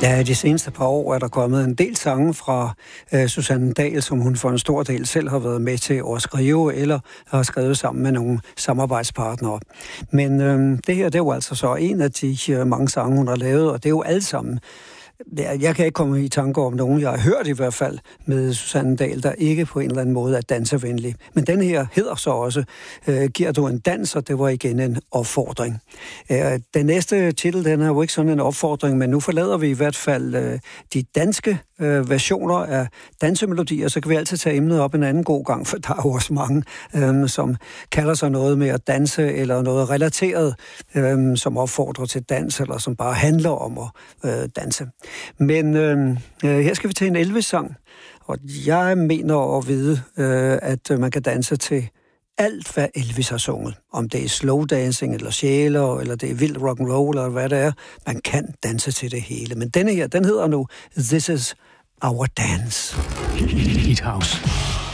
Ja, de seneste par år er der kommet en del sange fra Susanne Dahl, som hun for en stor del selv har været med til at skrive, eller har skrevet sammen med nogle samarbejdspartnere. Men det her, det er jo altså så en af de mange sange, hun har lavet, og det er jo alle sammen. Jeg kan ikke komme i tanke om nogen, jeg har hørt i hvert fald med Susanne Dahl, der ikke på en eller anden måde er dansevenlig. Men den her hedder så også Giver du en dans, og det var igen en opfordring. Den næste titel, den er jo ikke sådan en opfordring, men nu forlader vi i hvert fald de danske versioner af dansemelodier, så kan vi altid tage emnet op en anden god gang, for der er jo også mange, som kalder sig noget med at danse, eller noget relateret, som opfordrer til dans, eller som bare handler om at danse. Men her skal vi til en Elvis-sang, og jeg mener at vide, at man kan danse til alt, hvad Elvis har sunget. Om det er slow dancing, eller sjæler, eller det er vild rock'n'roll, eller hvad det er. Man kan danse til det hele. Men denne her, den hedder nu This Is Our Dance. Hit House.